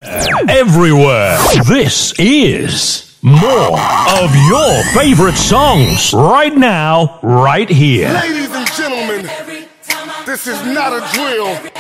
everywhere. This is more of your favorite songs right now, right here. Ladies and gentlemen, this is not a drill.